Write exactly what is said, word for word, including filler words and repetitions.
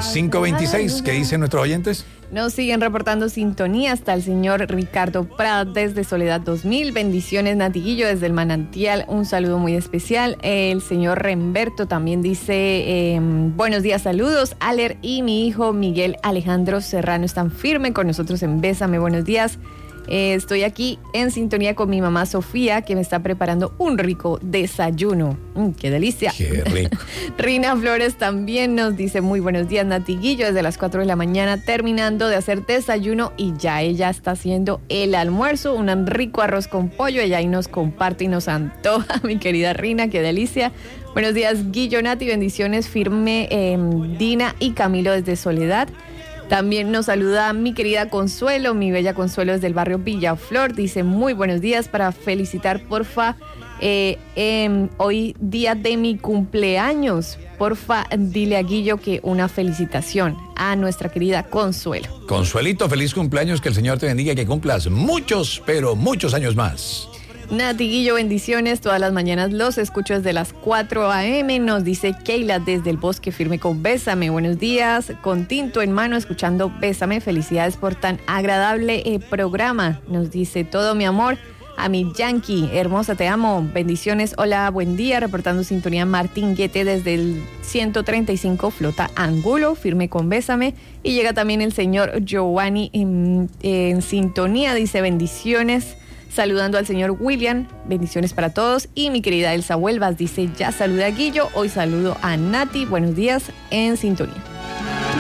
cinco veintiséis, ¿qué dicen nuestros oyentes? Nos siguen reportando sintonía hasta el señor Ricardo Prat desde Soledad dos mil. Bendiciones, Natiguillo, desde el Manantial. Un saludo muy especial. El señor Remberto también dice, eh, buenos días, saludos. Aler y mi hijo Miguel Alejandro Serrano están firmes con nosotros en Bésame. Buenos días. Eh, estoy aquí en sintonía con mi mamá Sofía, que me está preparando un rico desayuno. Mm, ¡Qué delicia! ¡Qué rico! Rina Flores también nos dice muy buenos días, Natiguillo, desde las cuatro de la mañana terminando de hacer desayuno y ya ella está haciendo el almuerzo, un rico arroz con pollo. Ella ahí nos comparte y nos antoja, mi querida Rina, ¡qué delicia! Buenos días, Guillo, Nati, bendiciones, firme eh, Dina y Camilo desde Soledad. También nos saluda mi querida Consuelo, mi bella Consuelo desde el barrio Villaflor. Dice muy buenos días para felicitar, porfa, eh, eh, hoy día de mi cumpleaños. Porfa, dile a Guillo que una felicitación a nuestra querida Consuelo. Consuelito, feliz cumpleaños, que el Señor te bendiga y que cumplas muchos, pero muchos años más. Natiguillo, bendiciones, todas las mañanas los escucho desde las cuatro a.m. Nos dice Keila desde el Bosque Firme con Bésame. Buenos días, con tinto en mano escuchando Bésame. Felicidades por tan agradable eh, programa. Nos dice todo mi amor a mi Yankee, hermosa, te amo. Bendiciones, hola, buen día. Reportando sintonía Martín Guete desde el ciento treinta y cinco Flota Angulo, firme con Bésame. Y llega también el señor Giovanni en, en sintonía, dice bendiciones. Saludando al señor William, bendiciones para todos. Y mi querida Elsa Huelvas dice, ya saludé a Guillo, hoy saludo a Nati, buenos días, en sintonía.